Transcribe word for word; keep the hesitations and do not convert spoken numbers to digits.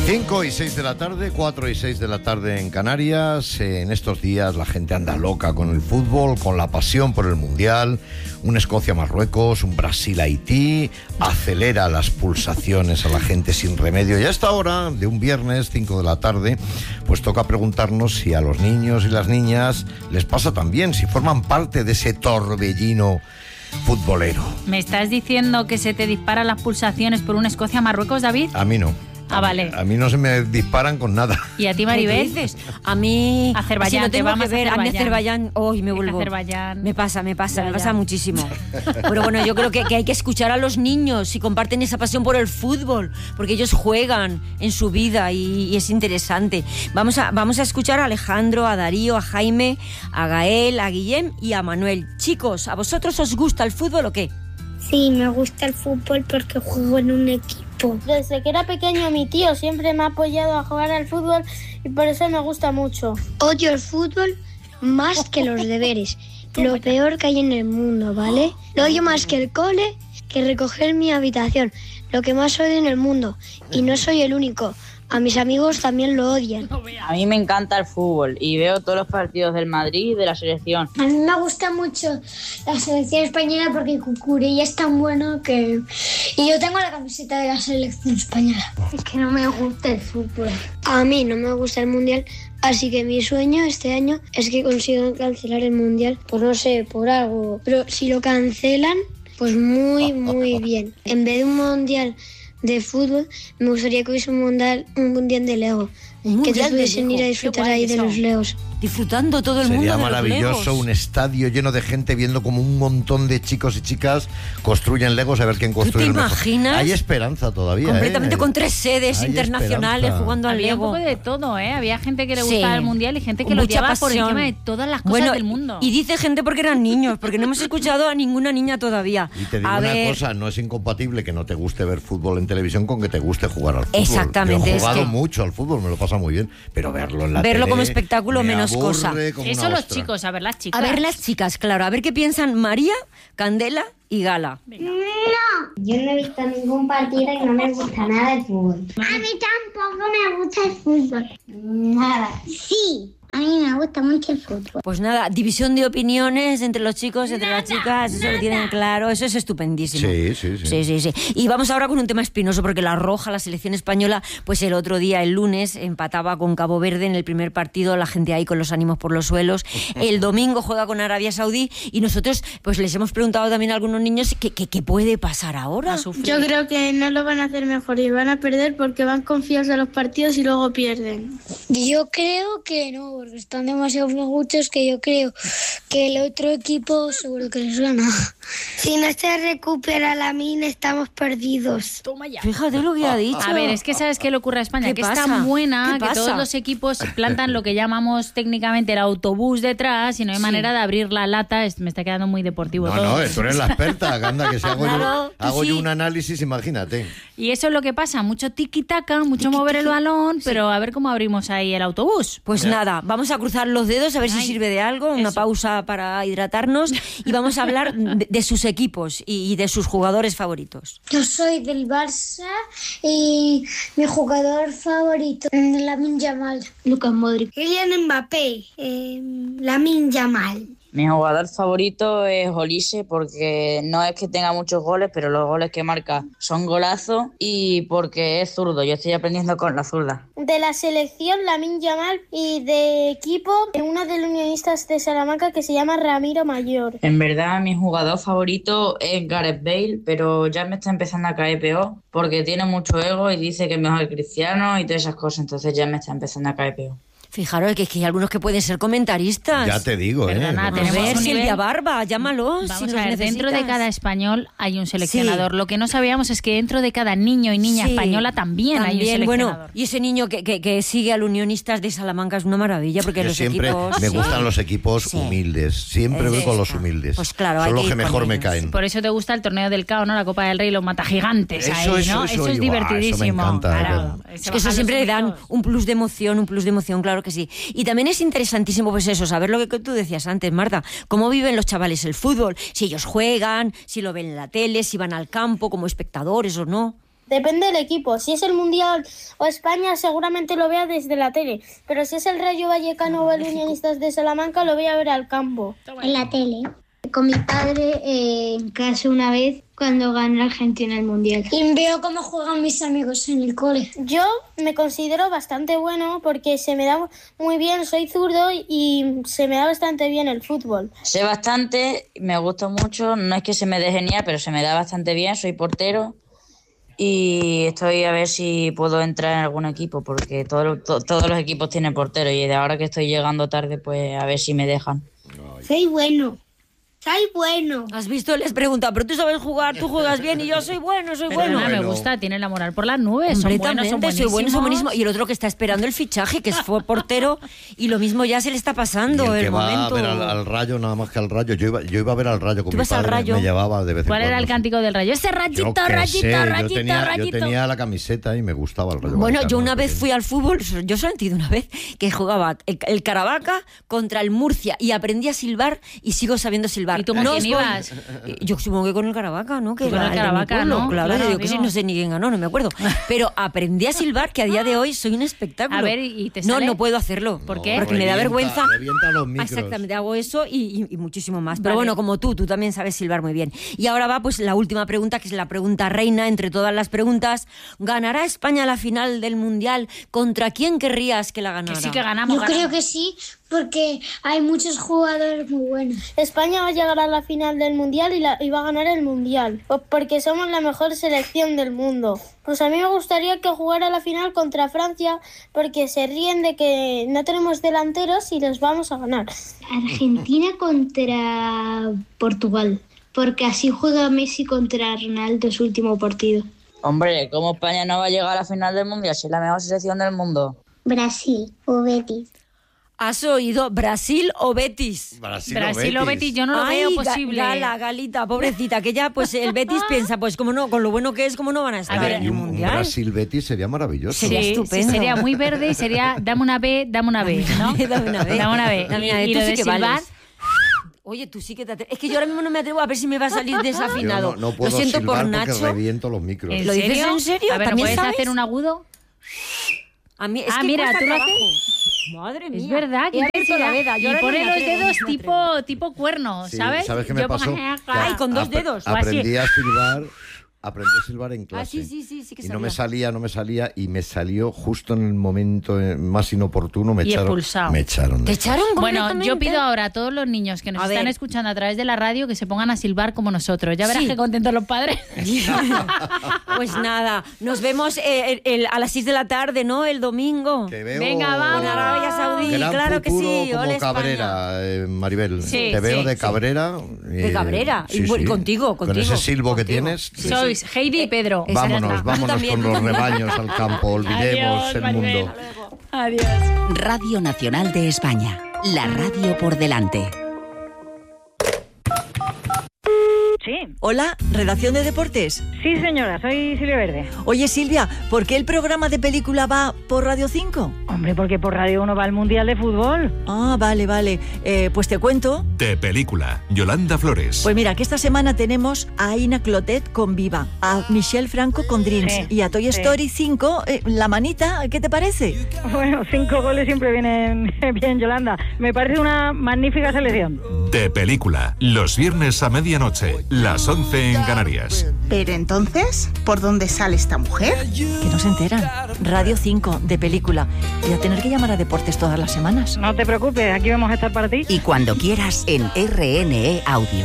cinco y seis de la tarde, cuatro y seis de la tarde en Canarias. En estos días la gente anda loca con el fútbol, con la pasión por el Mundial. Un Escocia-Marruecos, un Brasil-Haití, acelera las pulsaciones a la gente sin remedio. Y a esta hora, de un viernes, cinco de la tarde, pues toca preguntarnos si a los niños y las niñas les pasa también, si forman parte de ese torbellino futbolero. ¿Me estás diciendo que se te disparan las pulsaciones por un Escocia-Marruecos, David? A mí no. Ah, vale. A mí no se me disparan con nada. ¿Y a ti, Maribel? ¿Qué dices? A mí... Azerbaiyán, si no te tengo vamos que ver, a a mí Azerbaiyán. Azerbaiyán, hoy me Es que vuelvo... Azerbaiyán... Me pasa, me pasa, Ya, me ya. pasa muchísimo. Pero bueno, yo creo que, que hay que escuchar a los niños si comparten esa pasión por el fútbol, porque ellos juegan en su vida y, y es interesante. Vamos a, vamos a escuchar a Alejandro, a Darío, a Jaime, a Gael, a Guillem y a Manuel. Chicos, ¿a vosotros os gusta el fútbol o qué? Sí, me gusta el fútbol porque juego en un equipo. Desde que era pequeño mi tío siempre me ha apoyado a jugar al fútbol y por eso me gusta mucho. Odio el fútbol más que los deberes. Lo peor que hay en el mundo, ¿vale? Lo odio más que el cole, que recoger mi habitación. Lo que más odio en el mundo. Y no soy el único. A mis amigos también lo odian. A mí me encanta el fútbol y veo todos los partidos del Madrid y de la selección. A mí me gusta mucho la selección española porque Cucurella es tan bueno que... Y yo tengo la camiseta de la selección española. Es que no me gusta el fútbol. A mí no me gusta el mundial, así que mi sueño este año es que consigan cancelar el mundial, por no sé, por algo. Pero si lo cancelan, pues muy, muy bien. En vez de un mundial de fútbol, me gustaría que hubiese un mundial, un mundial de Lego. Un Que mundial todos de pudiesen ir a Lego. disfrutar Qué guay ahí de eso. los Legos. Disfrutando todo el Sería mundo de maravilloso los Legos. un estadio lleno de gente viendo como un montón de chicos y chicas construyen Legos, a ver quién construye te el mejor. imaginas? Hay esperanza todavía. Completamente ¿eh? con tres sedes Hay internacionales esperanza. jugando al Había un Lego. poco de todo, ¿eh? Había gente que le Sí. gustaba el Mundial y gente que lo Mucha llevaba por pasión. encima de todas las cosas Bueno, del mundo. Y dice gente porque eran niños, porque no hemos escuchado a ninguna niña todavía. Y te digo a una ver, cosa, no es incompatible que no te guste ver fútbol en televisión con que te guste jugar al fútbol. Exactamente, Yo he es jugado que- mucho al fútbol, me lo pasa muy bien, pero verlo en la Verlo tele como espectáculo, me menos aburre cosa. como Eso una los ostra. chicos, a ver las chicas. a ver las chicas, claro, a ver qué piensan María, Candela y Gala. Yo no he visto ningún partido y no me gusta nada el fútbol. A mí tampoco me gusta el fútbol. Nada. Sí, a mí me gusta mucho el fútbol. Pues nada, división de opiniones entre los chicos, entre las chicas, eso lo tienen claro, eso es estupendísimo. Sí, sí, sí. Sí, sí, sí. Y vamos ahora con un tema espinoso, porque la Roja, la selección española, pues el otro día, el lunes, empataba con Cabo Verde en el primer partido, la gente ahí con los ánimos por los suelos. El domingo juega con Arabia Saudí y nosotros pues les hemos preguntado también a algunos niños qué, qué, qué puede pasar ahora. A sufrir. Yo creo que no lo van a hacer mejor y van a perder porque van confiados a los partidos y luego pierden. Yo creo que no, porque están demasiado flojuchos que yo creo que el otro equipo seguro que les gana. Si no se recupera la mina, estamos perdidos. Toma ya. Fíjate lo que ha dicho. A ver, es que ¿sabes qué le ocurre a España? ¿Qué Que pasa? es tan buena ¿Qué que pasa? todos los equipos plantan lo que llamamos técnicamente el autobús detrás y no hay Sí. manera de abrir la lata. Es- me está quedando muy deportivo No, todo. no, tú eres la experta, anda, que si hago, Claro, yo, hago tú yo sí. un análisis, imagínate. Y eso es lo que pasa, mucho tiki-taka, mucho mover el balón, pero a ver cómo abrimos ahí el autobús. Pues nada, vamos a cruzar los dedos a ver si Ay, sirve de algo, una eso. pausa para hidratarnos y vamos a hablar de, de sus equipos y, y de sus jugadores favoritos. Yo soy del Barça y mi jugador favorito, Lamine Yamal. Lucas Modric. Kylian Mbappé, eh, Lamine Yamal. Mi jugador favorito es Olise porque no es que tenga muchos goles, pero los goles que marca son golazos y porque es zurdo. Yo estoy aprendiendo con la zurda. De la selección, Lamine Yamal, y de equipo, uno de los unionistas de Salamanca que se llama Ramiro Mayor. En verdad, mi jugador favorito es Gareth Bale, pero ya me está empezando a caer peor porque tiene mucho ego y dice que es mejor que Cristiano y todas esas cosas. Entonces ya me está empezando a caer peor. Fijaros que, es que hay algunos que pueden ser comentaristas. Ya te digo, Perdona, ¿eh? A tenemos ver, un Silvia nivel- Barba, llámalos. Vamos si a los ver, dentro de necesitas. cada español hay un seleccionador. Lo que no sabíamos es que dentro de cada niño y niña Sí, española también, hay un también, seleccionador. bueno, y ese niño que, que, que sigue al Unionistas de Salamanca es una maravilla porque Yo los siempre equipos... me Sí. gustan los equipos Sí. humildes. Siempre voy con los Eso. humildes. Pues claro, hay Son los que que ir con mejor me ellos. caen. Por eso te gusta el torneo del Cao, ¿no? La Copa del Rey, los matagigantes Eso, ahí, eso, ¿no? eso, es guau, eso me divertidísimo. encanta, Claro, ¿eh? se Es que eso bajan siempre los le dan humillos. un plus de emoción, un plus de emoción, claro que sí. Y también es interesantísimo, pues eso, saber lo que tú decías antes, Marta, cómo viven los chavales el fútbol, si ellos juegan, si lo ven en la tele, si van al campo como espectadores o no. Depende del equipo. Si es el Mundial o España, seguramente lo vea desde la tele. Pero si es el Rayo Vallecano o el Unionistas de Salamanca, lo voy a ver al campo. En la tele. Con mi padre eh, en casa una vez cuando ganó Argentina el Mundial. Y veo cómo juegan mis amigos en el cole. Yo me considero bastante bueno porque se me da muy bien, soy zurdo y se me da bastante bien el fútbol. Sé bastante, me gusta mucho, no es que se me dé genial, pero se me da bastante bien, soy portero y estoy a ver si puedo entrar en algún equipo porque todo, to, todos los equipos tienen portero y de ahora que estoy llegando tarde, pues a ver si me dejan. Soy bueno. Soy bueno. ¿Has visto? Les pregunta, pero tú sabes jugar, tú juegas bien y yo soy bueno, soy Pero bueno. no me gusta, tiene la moral por las nubes. Son buenos, son soy bueno, son buenísimos. buenísimos. Y el otro que está esperando el fichaje, que fue portero, y lo mismo ya se le está Y pasando el el, que va momento. a ver al, al Rayo, nada más que al Rayo. Yo iba, yo iba a ver al Rayo con ¿Tú mi vas al padre, Rayo? me llevaba de vez en ¿Cuál cuando. era el cántico del Rayo? Ese Yo rayito, qué rayito, sé, rayito, yo tenía, rayito. yo tenía la camiseta y me gustaba el Rayo Bueno, Vallecano, yo una de vez pequeño. fui al fútbol, yo solo he ido una vez, que jugaba el, el Caravaca contra el Murcia y aprendí a silbar y sigo sabiendo silbar. ¿Y tú con No quién os ibas? voy- Yo supongo que con el Caravaca, ¿no? Que Tú con era el de mi Caravaca, pueblo, ¿no? Claro, Claro, yo digo que sí, digo. no sé ni quién ganó, no me acuerdo. Pero aprendí a silbar que a día de hoy soy un espectáculo. A ver, ¿y te No, sale? no puedo hacerlo. ¿Por No, qué? Porque me da revienta- vergüenza. revienta los micros. Exactamente, hago eso y, y- y muchísimo más. Pero Vale. bueno, como tú, tú también sabes silbar muy bien. Y ahora va pues la última pregunta, que es la pregunta reina entre todas las preguntas. ¿Ganará España la final del Mundial? ¿Contra quién querrías que la ganara? Que sí que ganamos. Yo creo ganamos. que sí, porque hay muchos jugadores muy buenos. España va a llegar a la final del Mundial y, la, y va a ganar el Mundial, pues porque somos la mejor selección del mundo. Pues a mí me gustaría que jugara la final contra Francia porque se ríen de que no tenemos delanteros y los vamos a ganar. Argentina contra Portugal, porque así juega Messi contra Ronaldo su último partido. Hombre, ¿cómo España no va a llegar a la final del Mundial si es la mejor selección del mundo? Brasil o Betis. ¿Has oído Brasil o Betis? Brasil, Brasil o Betis, yo no lo Ay, veo Ga- posible. Gala, Galita, pobrecita, que ya pues el Betis piensa, pues como no, con lo bueno que es, como no van a estar A ver, en Y el un, un Mundial. Brasil-Betis sería maravilloso. Sería Sí, estupendo. sí, sería muy verde y sería dame una B, dame una B, ¿no? Dame una B. Dame una B. Dame una B. Y, y Tú lo sí de que silbar, vales. Oye, tú sí que te atreves. Es que yo ahora mismo no me atrevo a ver si me va a salir Yo desafinado. no, no puedo lo siento por silbar porque Nacho. reviento los micros. ¿en ¿Lo dices serio? en serio? A ver, ¿no ¿También puedes sabes? hacer un agudo? A mí es Ah, que mira, cuesta tú lo trabajo. haces. Madre mía. Es verdad, He que abierto la veda. Yo Y ahora no pone me los atrevo, dedos no me atrevo. tipo, tipo cuernos, Sí, ¿sabes? ¿Sabes qué me Yo pongo- pasó? Que Ay, con dos apre- dedos. O así. Aprendí a silbar, aprendí a silbar en clase. Ah, sí, sí, sí, sí que y no me sabía. salía, no me salía y me salió justo en el momento eh, más inoportuno. Me Y echaron. expulsado. Me echaron. ¿Te echaron Bueno, completamente? yo pido ahora a todos los niños que nos A están ver. escuchando a través de la radio que se pongan a silbar como nosotros. Ya verás Sí. qué contentos los padres. Pues nada, nos vemos eh, el- el- a las seis de la tarde, ¿no? El domingo. Te veo Venga, vamos. Con Arabia Saudí, gran claro que futuro sí. como Ole, España. Cabrera, eh, Maribel. Sí, Te veo sí, de sí. Cabrera. De eh, Cabrera. sí, Y bueno, sí. contigo, Con contigo. ese silbo que Contigo. tienes. Sí, Sois sí. Heidi y Pedro. Esa Vámonos, es la- vámonos Tú también, con tú los también. rebaños al campo. Olvidemos Adiós, el Maribel. mundo. Adiós. Radio Nacional de España. La radio por delante. Sí, Hola, redacción de deportes. sí señora, soy Silvia Verde. Oye Silvia, ¿por qué el programa de película va por Radio cinco? Hombre, porque por Radio uno va al Mundial de Fútbol. Ah, vale, vale. Eh, pues te cuento. De película, Yolanda Flores. Pues mira, que esta semana tenemos a Aina Clotet con Viva, a Michelle Franco con Dreams Sí, y a Toy sí. Story cinco, eh, La Manita, ¿qué te parece? Bueno, cinco goles siempre vienen bien, Yolanda. Me parece una magnífica selección. De película, los viernes a medianoche, las once en Canarias. Pero entonces, ¿por dónde sale esta mujer? Que no se enteran. Radio cinco, de película. Voy a tener que llamar a deportes todas las semanas. No te preocupes, aquí vamos a estar para ti. Y cuando quieras en R N E Audio.